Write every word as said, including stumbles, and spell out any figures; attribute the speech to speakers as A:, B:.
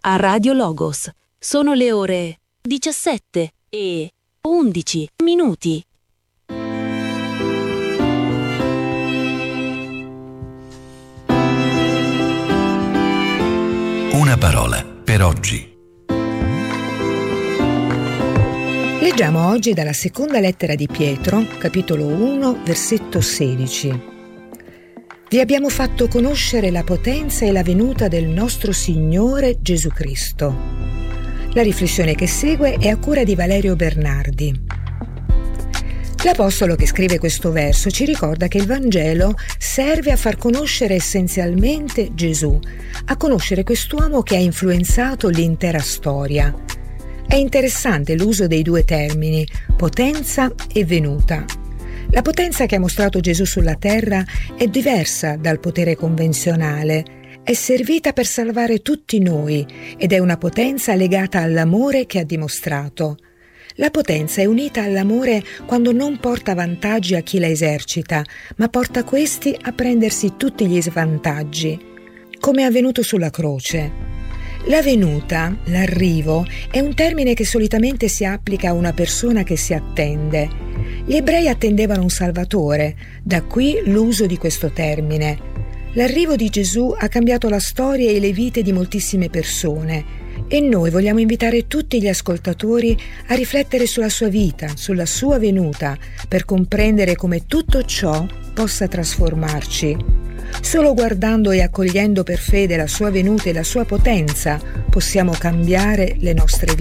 A: a Radio Logos. Sono le ore diciassette e undici minuti.
B: Una parola per oggi.
C: Leggiamo oggi dalla seconda lettera di Pietro, capitolo uno, versetto sedici. Vi abbiamo fatto conoscere la potenza e la venuta del nostro Signore Gesù Cristo. La riflessione che segue è a cura di Valerio Bernardi. L'apostolo che scrive questo verso ci ricorda che il Vangelo serve a far conoscere essenzialmente Gesù, a conoscere quest'uomo che ha influenzato l'intera storia. È interessante l'uso dei due termini, potenza e venuta. La potenza che ha mostrato Gesù sulla terra è diversa dal potere convenzionale, è servita per salvare tutti noi ed è una potenza legata all'amore che ha dimostrato. La potenza è unita all'amore quando non porta vantaggi a chi la esercita, ma porta questi a prendersi tutti gli svantaggi, come è avvenuto sulla croce. La venuta, l'arrivo, è un termine che solitamente si applica a una persona che si attende. Gli ebrei attendevano un Salvatore, da qui l'uso di questo termine. L'arrivo di Gesù ha cambiato la storia e le vite di moltissime persone e noi vogliamo invitare tutti gli ascoltatori a riflettere sulla sua vita, sulla sua venuta, per comprendere come tutto ciò possa trasformarci. Solo guardando e accogliendo per fede la sua venuta e la sua potenza possiamo cambiare le nostre vite.